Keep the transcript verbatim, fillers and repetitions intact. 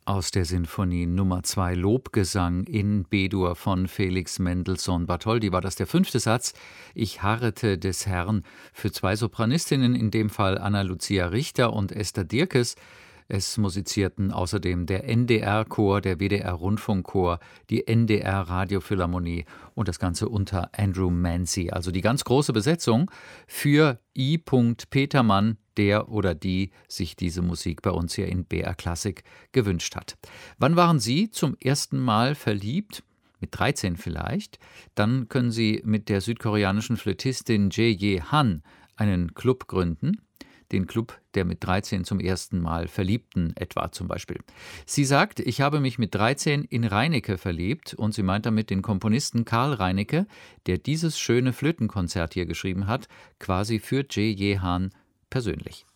Aus der Sinfonie Nummer zwei Lobgesang in B-Dur von Felix Mendelssohn Bartholdy war das der fünfte Satz. Ich harrete des Herrn, für zwei Sopranistinnen, in dem Fall Anna-Lucia Richter und Esther Dierkes. Es musizierten außerdem der N D R-Chor, der W D R-Rundfunkchor, die N D R-Radiophilharmonie und das Ganze unter Andrew Mancy. Also die ganz große Besetzung für I. Petermann, der oder die sich diese Musik bei uns hier in B R Klassik gewünscht hat. Wann waren Sie zum ersten Mal verliebt? Mit dreizehn vielleicht? Dann können Sie mit der südkoreanischen Flötistin Jae Han einen Club gründen. Den Club der mit dreizehn zum ersten Mal Verliebten etwa zum Beispiel. Sie sagt, ich habe mich mit dreizehn in Reinecke verliebt und sie meint damit den Komponisten Karl Reinecke, der dieses schöne Flötenkonzert hier geschrieben hat, quasi für Jae Han persönlich.